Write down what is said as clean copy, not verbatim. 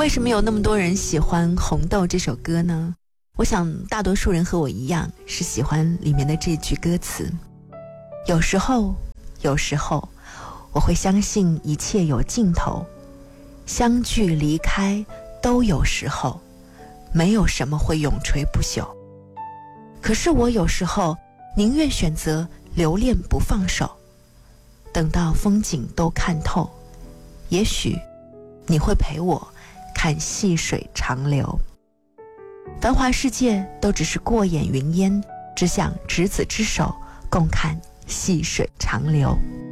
为什么有那么多人喜欢《红豆》这首歌呢？我想大多数人和我一样，是喜欢里面的这句歌词。有时候我会相信一切有尽头，相聚离开都有时候，没有什么会永垂不朽。可是我有时候宁愿选择留恋不放手，等到风景都看透，也许你会陪我看细水长流。繁华世界都只是过眼云烟，只想执子之手，共看细水长流。